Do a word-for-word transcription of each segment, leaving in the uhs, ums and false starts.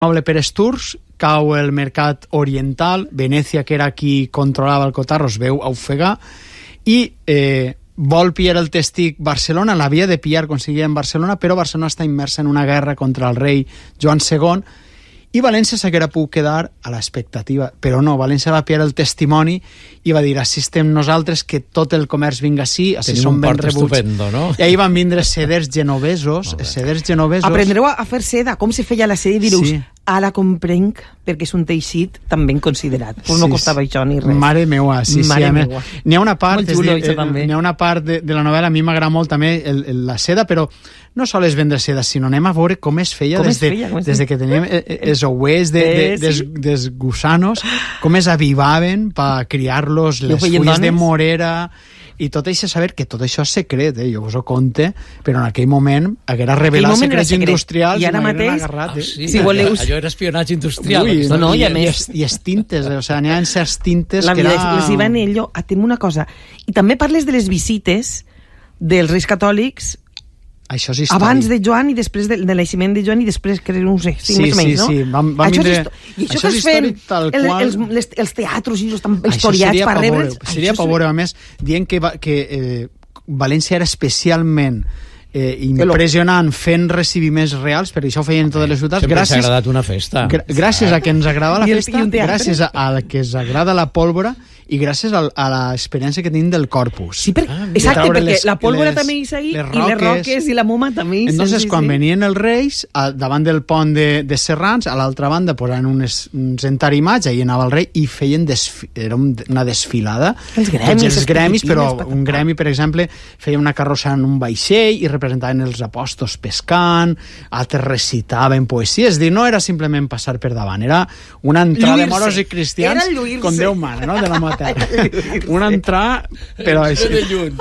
noble per Sturz, cau el mercat oriental, Venècia, que era qui controlava el cotarro, es veu ofegar, i eh, vol pillar el testic Barcelona, l'havia de pillar, aconseguir en Barcelona, però Barcelona està immersa en una guerra contra el rei Joan segon, i València s'haguera pogut quedar a l'expectativa, però no, València va pillar el testimoni i va dir, així estem nosaltres, que tot el comerç vinga així, així Tenim som un ben port rebuts. estupendo, no? I ahir van vindre seders genovesos, seders genovesos... Aprendreu a fer seda, com se feia la seda, i direu, Sí. ara comprenc, perquè és un teixit tan ben considerat. Pues no Sí, costava sí. això ni res. Mare meua, sí, Mare sí. a meua. més, N'hi ha una part, Molt xulo, és això dir, també. n'hi ha una part de, de la novel·la, a mi m'agrada molt també el, el, la seda, però no sols vendre seda, sinó anem a veure com es feia, Com des, es de, feia, com es des de feia. que teníem eh, eh, els ouers de, de, Eh, des, sí. des gusanos, com es avivaven per criar-los, I ho les feien fulles de dones? morera... I tot això, saber que tot això és secret, eh? Jo us ho conte, però en aquell moment haguera revelat moment era secrets secret. industrials I ara m'hagueren mateix- agarrat, eh? Sí, Si voleu- allò era espionatge industrial. Ui, no, no, i, i a i, més- i els tintes, eh? O sigui, n'hi ha certs tintes La que vida era... explosiva en ello. Atem una cosa. I també parles de les visites dels reis catòlics Això és històric. abans de Joan i després de, de l'aixement de Joan i després, que no ho sé, cinc Sí, més o sí, menys, no? sí, van- van això vindre- és histo- I això, això que és es feien històric tal el, qual. els, les, els teatros i els tan Això historiats seria per pa rebre'ls... veure, seria això pa veure, a més, dient que, va, que eh, València era especialment eh, impressionant fent recibiments reals, perquè això ho feien en totes les ciutats, Sempre ens ha gràcies, agradat una festa. gra gràcies a que ens agrada la I el- festa, i un teatre. gràcies a, a que ens agrada la pólvora i gràcies a, a l'experiència que tenim del corpus. Sí, per, Ah, exacte, treure perquè les- la pólvora les- també hi ahí, les i les roques. roques i la moma també hi Entonces, sí, quan sí. venien els reis, a, davant del pont de, de Serrans, a l'altra banda posaven unes, uns entarimats, ahí anava el rei, i feien desfi era un, una desfilada. Els gremis, Tots els les gremis, però pipines, un gremi, per exemple, feia una carrossa en un vaixell i representaven els apòstols pescant, altres recitaven poesia, és a dir, no era simplement passar per davant, era una entrada de Lluir-se. moros i cristians Era lluir-se. com Déu mana, no?, de la mà terra. Una entrada, però així. De lluny.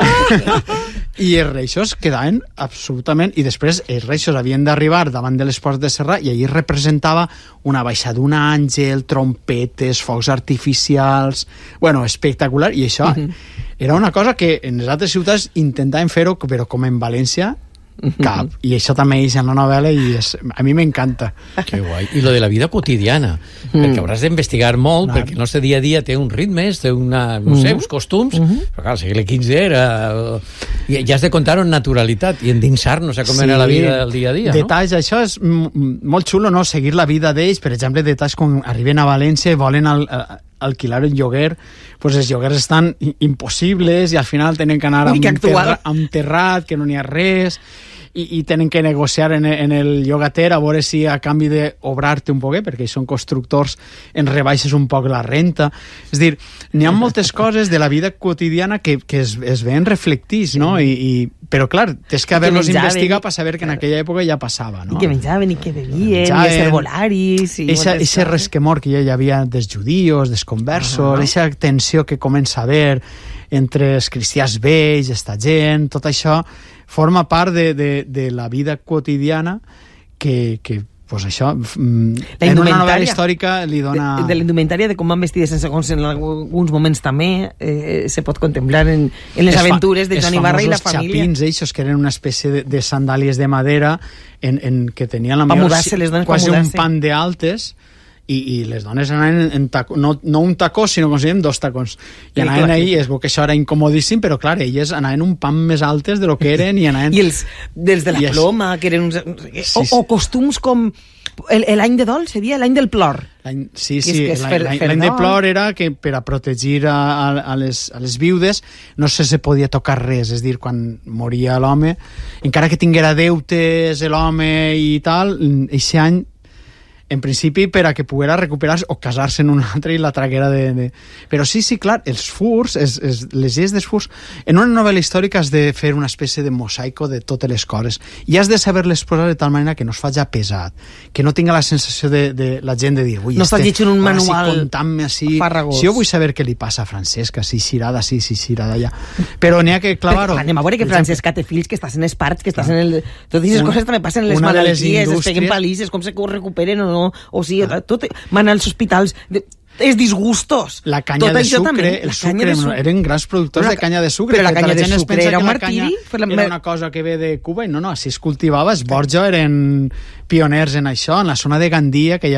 I els reixos quedaven absolutament... I després els reixos havien d'arribar davant de les portes de Serra i allí representava una baixada d'un àngel, trompetes, focs artificials... Bueno, espectacular. I això era una cosa que en les altres ciutats intentaven fer-ho, però com en València, cap. I això també és en la novel·la i és, a mi m'encanta. Que guai. I lo de la vida quotidiana, mm. perquè hauràs d'investigar molt, Clar. perquè el nostre dia a dia té uns ritmes, té una, no sé, uns costums, mm -hmm. però clar, al segle quinze era... I ja has de contar en naturalitat i endinsar-nos a com Sí. era la vida del dia a dia, Detalls, això és m- m- molt xulo, no?, seguir la vida d'ells, per exemple, detalls quan arriben a València i volen al, a, alquilar un lloguer, pues els lloguers estan i- impossibles i al final tenen que anar Ui, amb, que actual. terra, amb terrat, que no n'hi ha res, i, i tenen que negociar en, en el llogater a veure si a canvi d'obrar-te un poquet, perquè són constructors, en rebaixes un poc la renta. És dir, n'hi ha moltes coses de la vida quotidiana que, que es, es veuen reflectits, no? I, i, però, clar, tens que haver-los menjaven. investigat per saber que en aquella època ja passava, no? I que menjaven i que bevien, Menjaven. i els herbolaris... I Eixa, moltes eixe coses. resquemor que ja hi havia dels judíos, dels conversos, Ah. eixa tensió que comença a haver entre els cristians vells, esta gent, tot això forma part de, de, de la vida quotidiana que, que pues això, mm, La en una indumentària. novel·la històrica li dona... De, de la indumentària, de com van vestides en segons en alguns moments també, eh, se pot contemplar en, en les Els fa- aventures de Joan Ibarra i la els famosos família. xapins, eixos, que eren una espècie de, de sandàlies de madera en, en que tenien la Pa millor mudar-se, les dones pa quasi un mudar-se. pan de altes i, i les dones anaven en, en taco, no, no un tacó, sinó com si diem dos tacons. I Sí, anaven clar, ahí, sí. es veu que això era incomodíssim, però clar, elles anaven un pan més altes de lo que eren i anaven... I els dels de la I es- ploma, que eren uns... Sí, o, sí. o costums com... el- L'any de dol seria l'any del plor. L'any- Sí, Que és- sí, que és l'any fer- l'any- fer l'any de dol. plor era que per a protegir a, a, a, les, a les viudes no se, se podia tocar res, és dir, quan moria l'home, encara que tinguera deutes l'home i tal, eixe any en principi per a que poguera recuperar-se o casar-se en un altre i la traguera de, de... Però sí, sí, clar, els furs, es, es, les lleis dels furs... En una novel·la històrica has de fer una espècie de mosaico de totes les coses i has de saber-les posar de tal manera que no es faci pesat, que no tinga la sensació de, de la gent de dir... Ui, No estàs este, llegint un ahora manual sí, contant-me així... farragós. Si jo vull saber què li passa a Francesca, si xirada així, si xirada allà... Però n'hi ha que clavar-ho. Perquè anem a veure que Per exemple, Francesca té fills, que estàs en els parts, que estàs en el... Totes aquestes Una- coses també passen en les una de les malalties, es indústries- peguen palisses, com se recuperen o no, no, o sigui, ah. tot, van als hospitals... De, els disgustos. La canya tot de sucre, també. el sucre, de sucre, eren grans productors la, de canya de sucre. Però la canya la de sucre era un martiri. Era una cosa que ve de Cuba i no, no, així es cultivava. Es Borja eren pioners en això, en la zona de Gandia, que hi